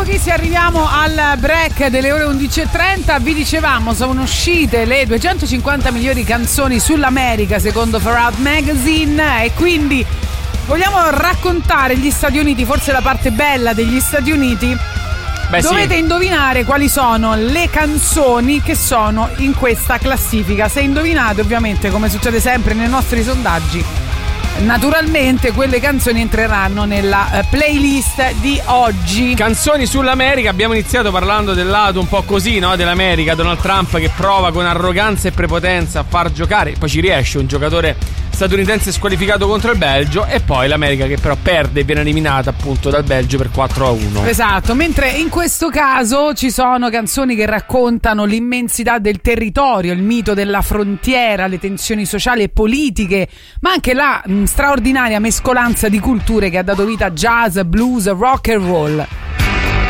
pochissimo arriviamo al break delle ore 11.30. Vi dicevamo, sono uscite le 250 migliori canzoni sull'America secondo Farad Magazine, e quindi vogliamo raccontare gli Stati Uniti, forse la parte bella degli Stati Uniti. Dovete indovinare quali sono le canzoni che sono in questa classifica. Se indovinate, ovviamente, come succede sempre nei nostri sondaggi, naturalmente quelle canzoni entreranno nella playlist di oggi. Canzoni sull'America. Abbiamo iniziato parlando del lato un po' così, no? Dell'America, Donald Trump che prova con arroganza e prepotenza a far giocare, poi ci riesce, un giocatore statunitense squalificato contro il Belgio, e poi l'America che però perde e viene eliminata appunto dal Belgio per 4-1. Esatto, mentre in questo caso ci sono canzoni che raccontano l'immensità del territorio, il mito della frontiera, le tensioni sociali e politiche, ma anche la straordinaria mescolanza di culture che ha dato vita a jazz, blues, rock and roll.